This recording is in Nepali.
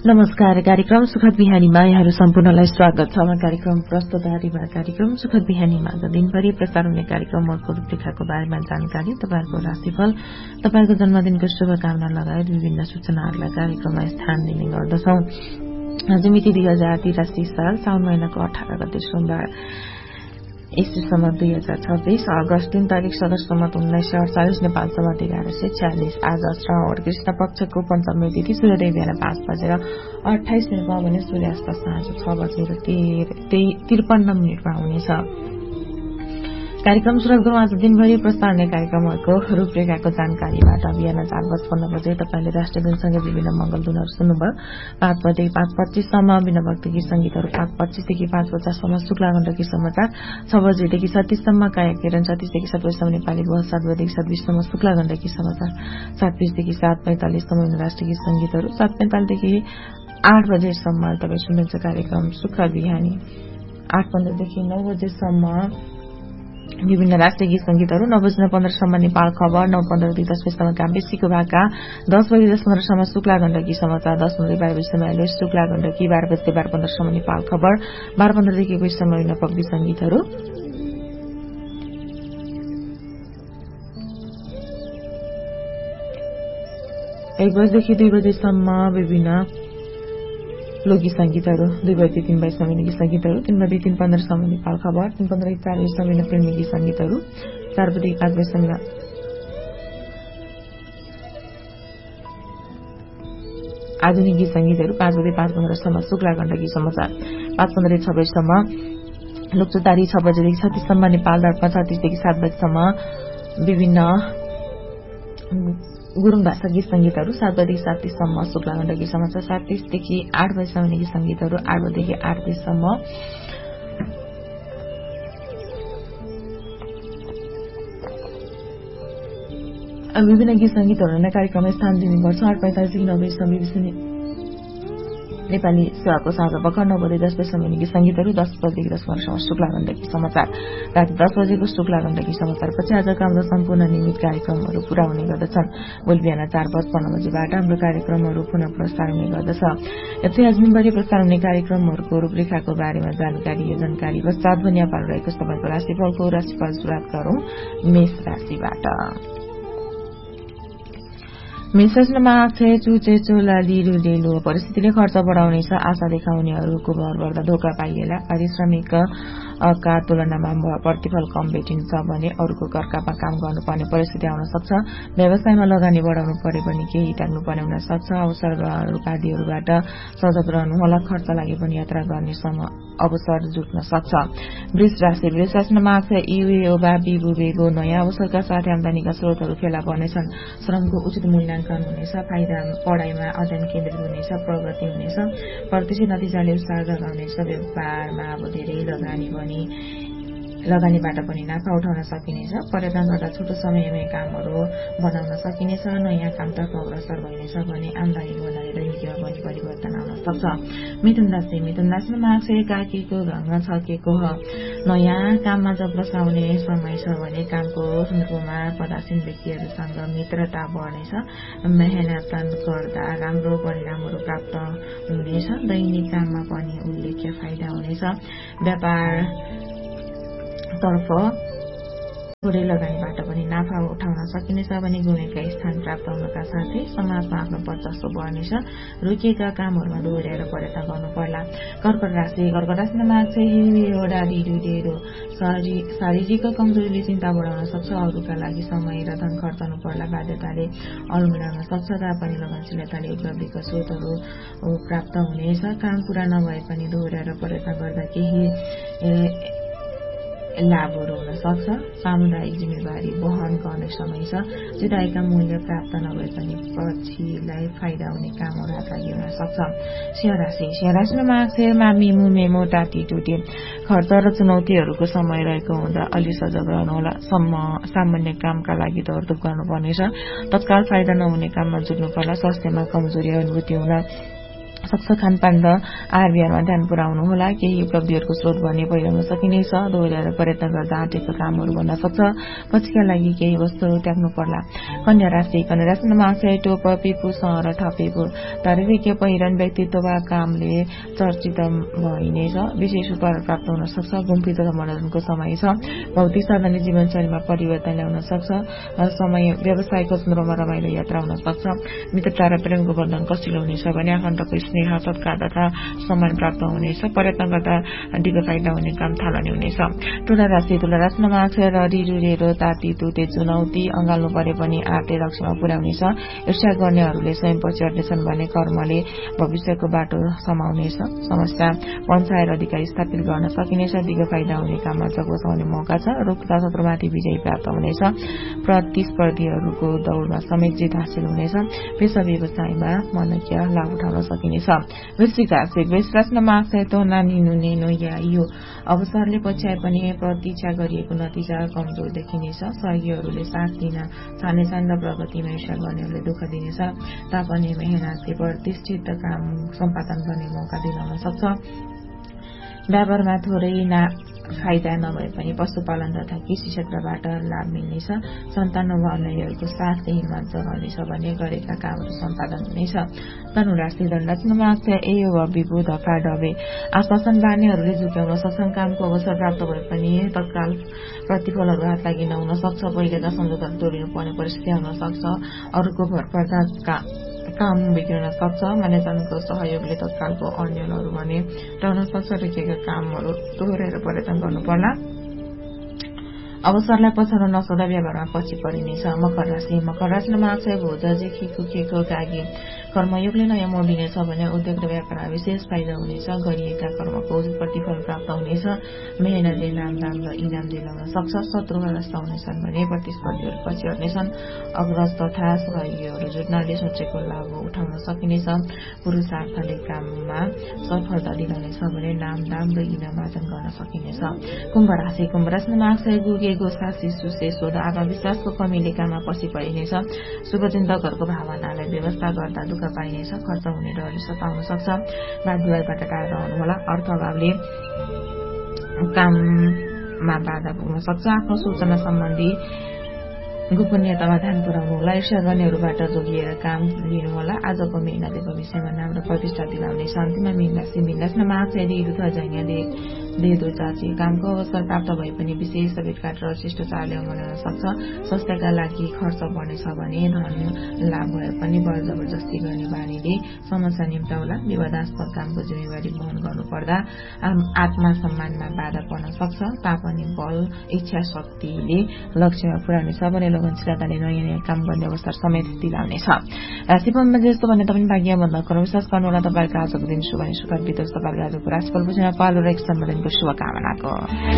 नमस्कार। कार्यक्रम सुखद बिहानीमा यहाँहरू सम्पूर्णलाई स्वागत छ। कार्यक्रम प्रस्तुतधारीमा कार्यक्रम सुखद बिहानीमा दिनभरि प्रसार हुने कार्यक्रमहरूको रूपरेखाको बारेमा जानकारी, तपाईहरूको राशिफल, तपाईको जन्मदिनको शुभकामना लगायत विभिन्न सूचनाहरूलाई कार्यक्रममा स्थान दिने गर्दछौं। आज मिति 2083 साल साउन महिनाको 18 गते सोमबार, ईस्वीसम्म 2026, अगस्त 3 तारिक सदरसम्म 1948, नेपाल सम्मत 1146। आज श्रावण कृष्ण पक्षको पञ्चमी तिथि, सूर्योदय बिहान 5:28 भने सूर्यास्त साँझ 6:53 हुनेछ। कार्यक्रम सुरु गरौं आज दिनभरि प्रसार हुने कार्यक्रमहरूको रूपरेखाको जानकारीबाट। बिहान 4:55 बजे तपाईले राष्ट्रिय धुनसँगै विभिन्न मंगल धुनहरू सुन्नुभयो। 5 बजेदेखि 5:25 सम्म बिना भक्ति गीत संगीतहरू, 5:25 देखि 5:50 सम्म शुक्ला गण्डकी समाचार, 6 बजेदेखि 36 सम्म काया किरण, 36 देखि 27 सम्म नेपाली बहस, 7 बजेदेखि 27 सम्म शुक्ला गण्डकी समाचार, 7:20 देखि 7:45 सम्म राष्ट्रिय गीत संगीतहरू, 7:45 देखि 8 बजेसम्म तपाईँ सुन्नुहुन्छ कार्यक्रम सुखद बिहानी। 8:15 देखि 9 बजेसम्म विभिन्न राष्ट्रिय गीत संगीतहरू, 9:15 सम्म नेपाल खबर, 9:15 देखि 10 बजेसम्म काम बेसीको भाका, 10 बजे 10:15 सम्म शुक्ला गण्डकी समाचार, 10 बजे 12 बजेसम्म शुक्ला गण्डकी, 12 बजे 12:15 सम्म नेपाल खबर, 12:15 देखि 21 सम्म विभिन्न पक्की संगीतहरू, 1 बजेदेखि 2 बजेसम्म विभिन्न लोकगीत संगीतहरू, 2 बजे 3 बजेसम्म गीत संगीतहरू, 3 बजे 3:15 सम्म नेपाल खबर, 3:15 देखि 4 बजेसम्म प्रेमी गीत संगीतहरू, 4 बजे 5 बजेसम्म आधुनिक गीत संगीतहरू, 5 बजे 5:15 सम्म शुक्ला गण्डकी समाचार, 5:15 देखि 6 बजेसम्म लोकचोतारी, 6 बजेदेखि 36 सम्म नेपाल दर्पण, 36 देखि 7 बजेसम्म विभिन्न गुरुङ भाषा गीत संगीतहरू, 7 बजेदेखि 7:30 सम्म शुक्ला गण्डकी समाचार, 7:30 देखि 8 बजेसम्म गीत संगीतहरू, 8 बजेदेखि 8:30 बजेसम्म विभिन्न गीत संगीतहरू कार्यक्रममा स्थान दिने गर्छ। 8:45 देखि 9 बजेसम्म BBC नेपाली सेवाको साँझ पख, 9 बजे 10 बजेसम्म गीत संगीतहरू, 10 बजेदेखि 10:15 सम्म शुक्ला गण्डकी समाचार, राति 10 बजेको शुक्ला गण्डकी समाचारपछि आजका हाम्रो सम्पूर्ण नियमित कार्यक्रमहरू पूरा हुने गर्दछन्। भोलि बिहान 4:55 बजेबाट हाम्रो कार्यक्रमहरू पुनः प्रसार हुने गर्दछ। यस्तै आज दिनभरि प्रसार हुने कार्यक्रमहरूको रूपरेखाको बारेमा जानकारी पश्चात भने नेपाल रहेको तपाईँको राशिफलको राशिफल सुरुवात गरौं मेष राशिबाट। मेष राशिमा आक्षे चुचे चोला लिरु डेलो, परिस्थितिले खर्च बढाउनेछ, आशा देखाउनेहरूको भर बढ्दा धोका पाइएला, पारिश्रमिक का तुलनामा प्रतिफल कम भेटिन्छ भने अरूको घरकामा काम गर्नुपर्ने परिस्थिति आउन सक्छ। व्यवसायमा लगानी बढाउनु परे पनि केही टाग्नुपर्ने हुन सक्छ। अवसरवादीहरूबाट सजग रहनुहोला, खर्च लागे पनि यात्रा गर्ने अवसर जुट्न सक्छ। वृष राशिमा मार्क्स युवा बिबु बेगो, नयाँ अवसरका साथै आमदानीका स्रोतहरू फेला पर्नेछन्। श्रमको उचित मूल्याङ्कन हुनेछ, फाइदा पढाइमा अध्ययन केन्द्रित हुनेछ, प्रगति हुनेछ, प्रत्यक्ष नतिजाले उत्साह जगाउनेछ। व्यापारमा धेरै लगानीबाट पनि नाफा उठाउन सकिनेछ। पर्यटन गर्दा छोटो समयमै कामहरू बनाउन सकिनेछ। नयाँ कामतर्फ अग्रसर भइनेछ भने आमदानी बनाएर दैनिकीमा पनि परिवर्तन आउन सक्छ। मिथुन राशिमा मार्क्स एकाकीको घरमा छकेको हो, नयाँ काममा जब बसाउने समय छ भने कामको सन्दर्भमा पदासीन व्यक्तिहरूसँग मित्रता बढ्नेछ। मेहनत गर्दा राम्रो परिणामहरू प्राप्त हुनेछ। दैनिक काममा पनि उल्लेख्य फाइदा हुनेछ। व्यापार तर्फ थोरै लगानीबाट पनि नाफा उठाउन सकिनेछ भने गुमेका स्थान प्राप्त हुनका साथै समाजमा आफ्नो वर्चस्व बढ्नेछ। रोकिएका कामहरूमा दोहोर्याएर प्रयत्न गर्नु पर्ला। कर्कट राशिमा एउटा ढिलो शारीरिक कमजोरीले चिन्ता बढाउन सक्छ। अरूका लागि समय र धन खर्चनु पर्ला। बाध्यताले अलमिलाउन सक्छ, तापनि लगनशीलताले उपलब्धिका स्रोतहरू प्राप्त हुनेछ। काम पूरा नभए पनि दोहोर्याएर प्रयत्न गर्दा केही लाभहरू हुन सक्छ। सामुदायिक जिम्मेवारी वहन गर्ने समय छ। जुटाएका मूल्य प्राप्त नभए पनि पछिलाई फाइदा हुने कामहरू हात लागि हुन सक्छ। सिंह राशिमा मार्क्समा मिमु मेमो टाटी टुटे, खर्च र चुनौतीहरूको समय रहेको हुँदा अलि सजग रहनुहोला। सामान्य कामका लागि दौडधुप गर्नुपर्नेछ। तत्काल फाइदा नहुने काममा जुट्नु पर्ला। स्वास्थ्यमा कमजोरी अनुभूति हुन सक्छ। खानपान र आहार विहारमा ध्यान पुर्याउनु होला। केही उपलब्धिहरूको स्रोत भने पहिराउन सकिनेछ। दोहोर्याएर प्रयत्न गर्दा आँटेको कामहरू बन्न सक्छ। पछिका लागि केही वस्तुहरू त्याग्नु पर्ला। कन्या राशि नम्बर 8 टोप पिपुसँग र थपेको शारीरिक पहिरन व्यक्तित्व वा कामले चर्चित भइनेछ। विशेष उपहार प्राप्त हुन सक्छ। घुमफिर र मनोरञ्जनको समय छ। भौतिक साधनले जीवनशैलीमा परिवर्तन ल्याउन सक्छ। समय व्यवसायको सन्दर्भमा रमाइलो यात्रा हुन सक्छ। मित्रता र प्रेमको बन्धन कसिलो हुनेछ भने आफन्तको स्नेह सत्कार तथा सम्मान प्राप्त हुनेछ। प्रयत्न गर्दा दिगो फाइदा हुने काम थालनी हुनेछ। तुला राशि नम्बर 8 र रिरुरेरो ताती तुते चुनौती अँगाल्नु परे पनि आर्टे लक्ष्यमा पुर्याउनेछ। ईर्ष्या गर्नेहरूले स्वयं पछि हट्नेछन् भने कर्मले भविष्यको बाटो समाउनेछ। समस्या पञ्चायत अधिकारी स्थापित गर्न सकिनेछ। दिगो फाइदा हुने काममा जगोसाउने मौका छ। रोग तथा शत्रुमाथि विजय प्राप्त हुनेछ। प्रतिस्पर्धीहरूको दौडमा समेत जित हासिल हुनेछ। पेशा व्यवसायमा मनकीय लाभ उठाउन सकिनेछ। वृश्चिक राशि नम्बर 8 नानिनु या यो अवसरले पछ्याए पनि प्रतीक्षा गरिएको नतिजा कमजोर देखिनेछ। सहयोगीहरूले साथ दिन चाहनेछन् र प्रगतिमा ईर्ष्या गर्नेहरूले दुःख दिनेछ। तापनि मेहनतले प्रतिष्ठित काम सम्पादन गर्ने मौका दिलाउन सक्छ। व्यापारमा थोरै फाइदा नभए पनि पशुपालन तथा कृषि क्षेत्रबाट लाभ मिल्नेछ। सन्तान वा अन्यहरूको साथले हिम्मत जगाउनेछ भने गरेका कामहरू सम्पादन हुनेछ। धनु राशि नम्बर 8 विभु धफा डबे आश्वासन बार्नेहरूले झुक्याउन सक्छन्। कामको अवसर प्राप्त भए पनि तत्काल प्रतिफलहरू हात लागि नहुन सक्छ। पहिलेका सम्झौताहरू तोडिनु पर्ने परिस्थिति आउन सक्छ। अरूको भर पर्दा काम बिग्रन सक्छ। म्यानेजरको सहयोगले तत्कालको अर्जनहरू भने रहन सक्छ। रोकिएका कामहरू दोहोर्याएर प्रयत्न गर्नु पर्ला। अवसरलाई पछाउन नसक्दा व्यवहारमा पछि परिनेछ। मकर राशि नम्बर 8 भोज जेखिएको गागी कर्मयोगले नयाँ मोड दिनेछ भने उद्योग र व्यापारमा विशेष फाइदा हुनेछ। गरिएका कर्मको प्रतिफल प्राप्त हुनेछ। मेहनतले नामदाम र इनाम दिलाउन सक्छ। शत्रु ग्रस्त हुनेछन् भने प्रतिस्पर्धीहरू पछि हट्नेछन्। अग्रज तथा सहयोगीहरू जुट्नाले सोचेको लाभ उठाउन सकिनेछ। पुरुषार्थले काममा सफलता दिलाउनेछ भने नामदाम र इनाम आर्जन गर्न सकिनेछ। कुम्भ राशि नम्बर 8 गुगेको सासी सुसे सोध आत्मविश्वासको कमीले काममा पछि परिनेछ। शुभचिन्तकहरूको भावनालाई व्यवस्था गर्दा दुःख पाइनेछ। खर्च हुने डरले सताउन सक्छ। वाद विवादबाट टाढा रहनुहोला। अर्थ अभावले काममा बाधा पुग्न सक्छ। आफ्नो सूचना सम्बन्धी गोपनीयतामा ध्यान पुर्याउनु होला। ईर्ष्या गर्नेहरूबाट जोगिएर काम लिनुहोला। आजको मेहनतले भविष्यमा नाम र प्रतिष्ठा दिलाउने। शान्तिमा मीन राशि नम्बर 8 देदो चाची कामको अवसर प्राप्त भए पनि विशेष भेटघाट र शिष्टाचारले अमल हुन सक्छ। स्वास्थ्यका लागि खर्च बढ्नेछ भने धन लाभ भए पनि बल जबरजस्ती गर्ने बानीले समस्या निम्ताउला। विवादास्पद कामको जिम्मेवारी वहन गर्नुपर्दा आत्मसम्मानमा बाधा पर्न सक्छ। तापनि बल इच्छा शक्तिले लक्ष्यमा पुर्याउनेछ भने लगनशीलताले नयाँ काम गर्ने अवसर समेत दिलाउनेछ। राशिफलमा जस्तो भने तपाईँ भाग्य बन्द गर्न विश्वास गर्नुहोला। तपाईँको आजको दिन शुभ अनि सुखद बितोस्। तपाईँको आजको राशिफल बुझ्न पालो र एक शुभकामनाको